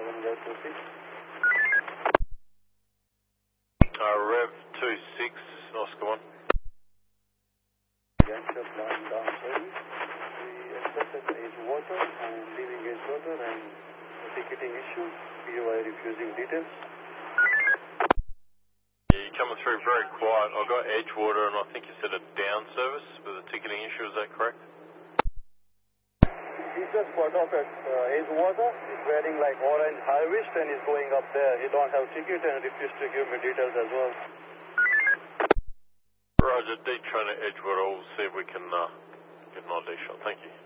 Rev 26. Rev 26, Oscar 1. Gangster plan down service. We accepted Edgewater and leaving Edgewater and the ticketing issue, POI refusing details. Yeah, you're coming through very quiet. I got Edgewater and I think you said a down service with a ticketing issue, is that correct? He just got off at Edgewater. He's wearing like orange high waist and he's going up there. He don't have ticket and refused to give me details as well. Roger, D train at Edgewater. We'll see if we can get an ID shot. Thank you.